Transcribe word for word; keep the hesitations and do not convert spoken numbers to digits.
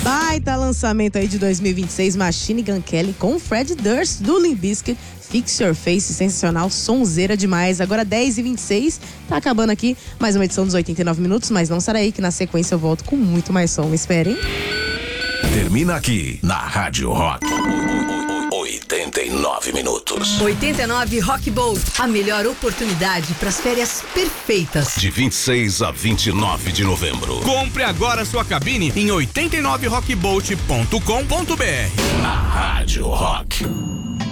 Baita lançamento aí de dois mil e vinte e seis, Machine Gun Kelly com Fred Durst do Limp Bizkit. Fix Your Face, sensacional, sonzeira demais. Agora dez e vinte e seis, tá acabando aqui mais uma edição dos oitenta e nove minutos, mas não será aí que na sequência eu volto com muito mais som. Esperem. Termina aqui na Rádio Rock. oitenta e nove minutos. oitenta e nove Rock Boat, a melhor oportunidade para as férias perfeitas. De vinte e seis a vinte e nove de novembro. Compre agora sua cabine em oitenta e nove rock boat ponto com ponto br. Na Rádio Rock.